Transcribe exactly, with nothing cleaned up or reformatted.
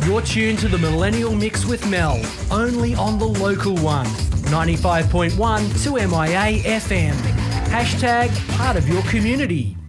You're tuned to the Millennial Mix with Mel, only on the local one, ninety-five point one to M I A F M. Hashtag part of your community.